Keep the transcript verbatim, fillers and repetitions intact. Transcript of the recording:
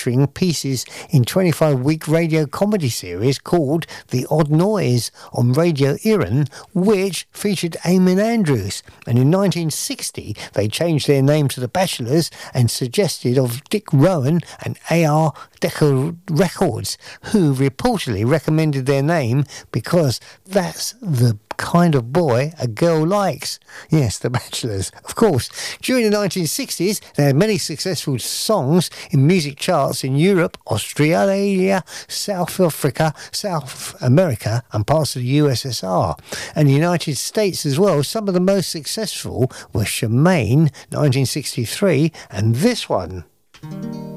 featuring pieces in twenty-five-week radio comedy series called The Odd Noise on Radio Iran, which featured Eamon Andrews. And in nineteen sixty, they changed their name to The Bachelors and suggested of Dick Rowan and A R Decca Records, who reportedly recommended their name because that's the kind of boy a girl likes. Yes, The Bachelors, of course. During the nineteen sixties, they had many successful songs in music charts in Europe, Australia, South Africa, South America, and parts of the U S S R. And the United States as well. Some of the most successful were Shemaine, nineteen sixty-three, and this one.